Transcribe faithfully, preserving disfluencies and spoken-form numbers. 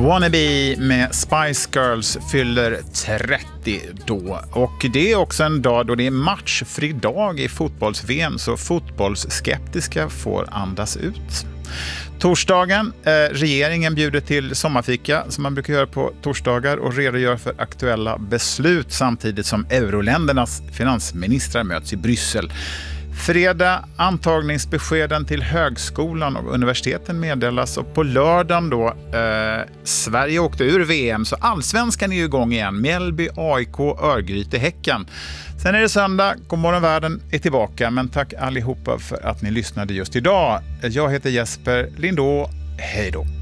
Wannabe med Spice Girls fyller trettio då. Och det är också en dag då det är matchfri dag i fotbolls-V M, så fotbollsskeptiska får andas ut. Torsdagen, eh, regeringen bjuder till sommarfika som man brukar göra på torsdagar och redogör för aktuella beslut samtidigt som euroländernas finansministrar möts i Bryssel. Fredag, antagningsbeskeden till högskolan och universiteten meddelas, och på lördagen då, eh, Sverige åkte ur V M så allsvenskan är ju igång igen. Mjällby, A I K, Örgryte, Häcken. Sen är det söndag, Godmorgon världen är tillbaka, men tack allihopa för att ni lyssnade just idag. Jag heter Jesper Lindå, hej då.